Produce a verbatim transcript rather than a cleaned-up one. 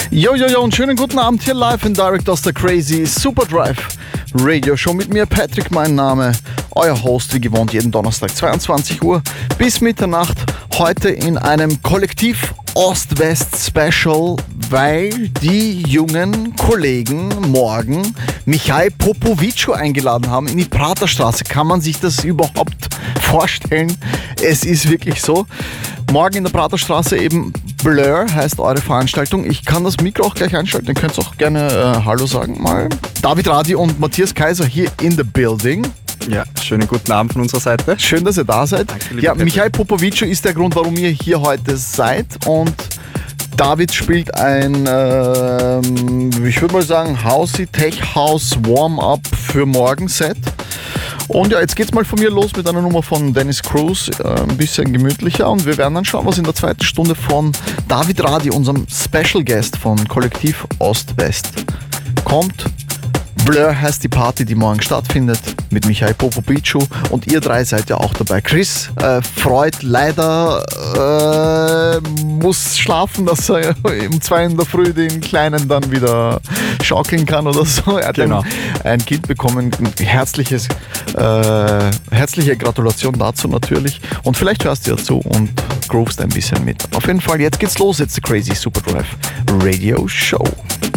Jo, jo, jo und schönen guten Abend hier live in Direct aus der Crazy Superdrive Radio Show mit mir, Patrick, mein Name, euer Host, wie gewohnt, jeden Donnerstag zweiundzwanzig Uhr bis Mitternacht, heute in einem Kollektiv Ost-West-Special, weil die jungen Kollegen morgen Michal Popovici eingeladen haben in die Praterstraße. Kann man sich das überhaupt vorstellen? Es ist wirklich so. Morgen in der Praterstraße eben Blur heißt eure Veranstaltung. Ich kann das Mikro auch gleich einschalten, ihr könnt auch gerne äh, Hallo sagen mal. David Radi und Matthias Kaiser hier in the building. Ja, schönen guten Abend von unserer Seite. Schön, dass ihr da seid. Danke, ja, Peter. Michal Popovici ist der Grund, warum ihr hier heute seid, und David spielt ein, ähm, ich würde mal sagen, Housey Tech House Warm-Up für Morgenset. Und ja, jetzt geht's mal von mir los mit einer Nummer von Dennis Cruz, äh, ein bisschen gemütlicher, und wir werden dann schauen, was in der zweiten Stunde von David Radi, unserem Special Guest von Kollektiv Ost-West, kommt. Blur heißt die Party, die morgen stattfindet, mit Michal Popovici, und ihr drei seid ja auch dabei. Chris äh, Freud leider äh, muss schlafen, dass er um zwei in der Früh den Kleinen dann wieder schaukeln kann oder so. Er hat Genau. ein, ein Kind bekommen. Herzliches, äh, herzliche Gratulation dazu natürlich. Und vielleicht hörst du ja zu und groovst ein bisschen mit. Auf jeden Fall, jetzt geht's los. Jetzt die Crazy Superdrive Radio Show.